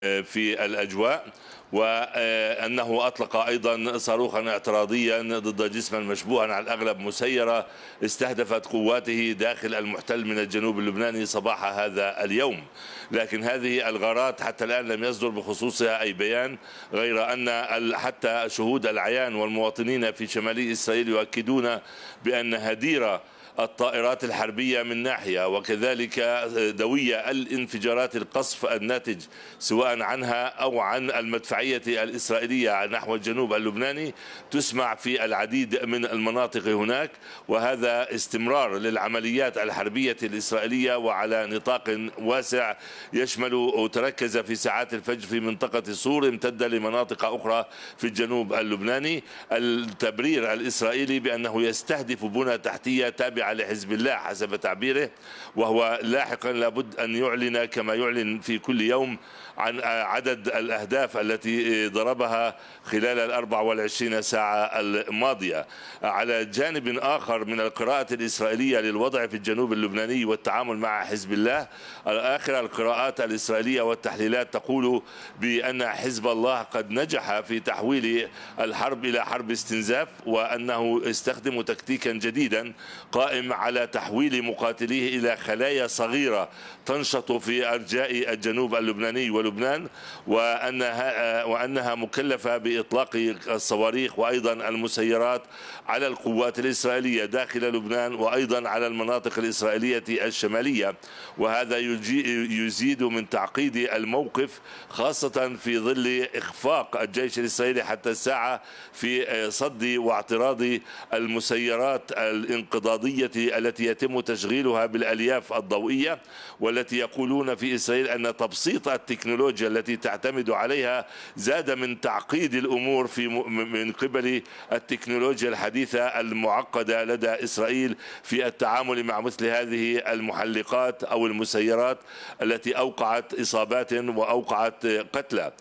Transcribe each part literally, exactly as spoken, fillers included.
في الأجواء، وأنه أطلق أيضا صاروخا اعتراضيا ضد جسما مشبوها على الأغلب مسيرة استهدفت قواته داخل المحتل من الجنوب اللبناني صباح هذا اليوم. لكن هذه الغارات حتى الآن لم يصدر بخصوصها أي بيان، غير أن حتى شهود العيان والمواطنين في شمالي إسرائيل يؤكدون بأن هديرة الطائرات الحربية من ناحية، وكذلك دوية الانفجارات القصف الناتج سواء عنها أو عن المدفعية الإسرائيلية نحو الجنوب اللبناني تسمع في العديد من المناطق هناك. وهذا استمرار للعمليات الحربية الإسرائيلية وعلى نطاق واسع يشمل وتركز في ساعات الفجر في منطقة صور، امتد لمناطق أخرى في الجنوب اللبناني. التبرير الإسرائيلي بأنه يستهدف بنى تحتية تابعة لحزب الله حسب تعبيره، وهو لاحقا لابد أن يعلن كما يعلن في كل يوم عن عدد الأهداف التي ضربها خلال الأربع والعشرين ساعة الماضية. على جانب آخر من القراءة الإسرائيلية للوضع في الجنوب اللبناني والتعامل مع حزب الله، آخر القراءات الإسرائيلية والتحليلات تقول بأن حزب الله قد نجح في تحويل الحرب إلى حرب استنزاف، وأنه استخدم تكتيكا جديدا قائم على تحويل مقاتليه إلى خلايا صغيرة تنشط في أرجاء الجنوب اللبناني ولبنان، وأنها وأنها مكلفة بإطلاق الصواريخ وأيضا المسيرات على القوات الإسرائيلية داخل لبنان وأيضا على المناطق الإسرائيلية الشمالية. وهذا يزيد من تعقيد الموقف، خاصة في ظل إخفاق الجيش الإسرائيلي حتى الساعة في صد واعتراض المسيرات الانقضاضية التي يتم تشغيلها بالألياف الضوئية، والتي يقولون في إسرائيل أن تبسيط التكنولوجيا التي تعتمد عليها زاد من تعقيد الأمور في من قبل التكنولوجيا الحديثة المعقدة لدى إسرائيل في التعامل مع مثل هذه المحلقات أو المسيرات التي أوقعت إصابات وأوقعت قتلى.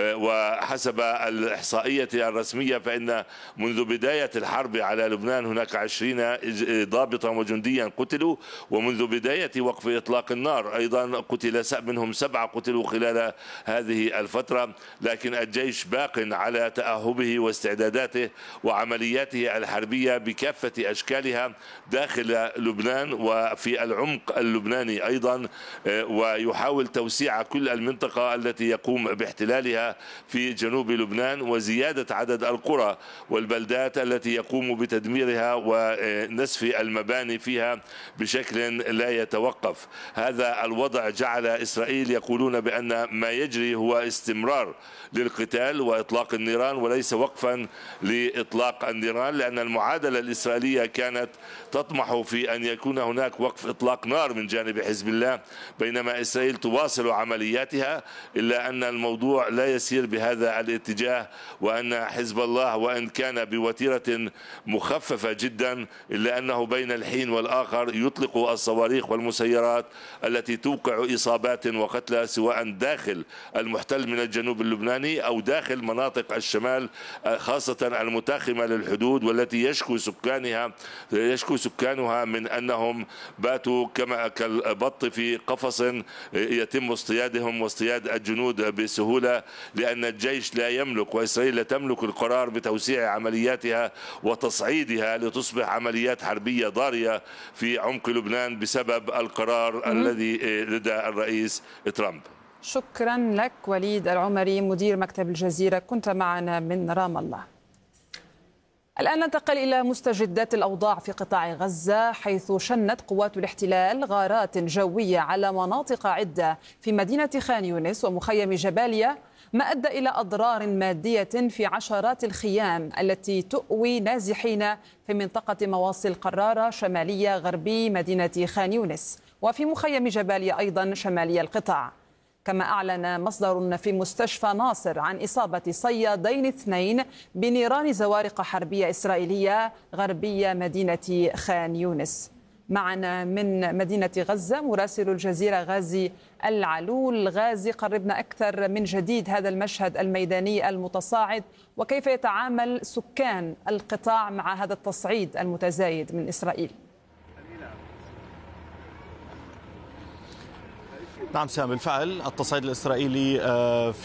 وحسب الإحصائية الرسمية فإن منذ بداية الحرب على لبنان هناك عشرين ضابطا وجنديا قتلوا، ومنذ بداية وقف إطلاق النار أيضا قتل منهم سبعة قتلوا خلال هذه الفترة. لكن الجيش باق على تأهبه واستعداداته وعملياته الحربية بكافة أشكالها داخل لبنان وفي العمق اللبناني أيضا، ويحاول توسيع كل المنطقة التي يقوم باحتلالها في جنوب لبنان وزيادة عدد القرى والبلدات التي يقوم بتدميرها ونسف المباني فيها بشكل لا يتوقف. هذا الوضع جعل إسرائيل يقولون بأن ما يجري هو استمرار للقتال وإطلاق النيران وليس وقفا لإطلاق النيران، لأن المعادلة الإسرائيلية كانت تطمح في أن يكون هناك وقف إطلاق نار من جانب حزب الله بينما إسرائيل تواصل عملياتها، إلا أن الموضوع لا يسير بهذا الاتجاه، وأن حزب الله وإن كان بوتيرة مخففة جدا إلا أنه بين الحين والآخر يطلق الصواريخ والمسيرات التي توقع إصابات وقتلى سواء داخل المحتل من الجنوب اللبناني أو داخل مناطق الشمال، خاصة المتاخمة للحدود والتي يشكو سكانها يشكو سكانها من أنهم باتوا كما كالبط في قفص يتم اصطيادهم واصطياد الجنود بسهولة، لأن الجيش لا يملك وإسرائيل لا تملك القرار بتوسيع عملياتها وتصعيدها لتصبح عمليات حربية ضارية في عمق لبنان بسبب القرار الذي لدى الرئيس ترامب. شكرا لك وليد العمري مدير مكتب الجزيرة، كنت معنا من رام الله. الآن ننتقل إلى مستجدات الأوضاع في قطاع غزة، حيث شنت قوات الاحتلال غارات جوية على مناطق عدة في مدينة خان يونس ومخيم جباليا، ما أدى إلى أضرار مادية في عشرات الخيام التي تؤوي نازحين في منطقة مواصل قرارة شمالية غربي مدينة خان يونس، وفي مخيم جباليا أيضا شمالي القطاع. كما أعلن مصدر في مستشفى ناصر عن إصابة صيادين اثنين بنيران زوارق حربية إسرائيلية غربية مدينة خان يونس. معنا من مدينة غزة مراسل الجزيرة غازي العلول. غازي، قربنا أكثر من جديد هذا المشهد الميداني المتصاعد، وكيف يتعامل سكان القطاع مع هذا التصعيد المتزايد من إسرائيل؟ نعم سام، بالفعل التصعيد الإسرائيلي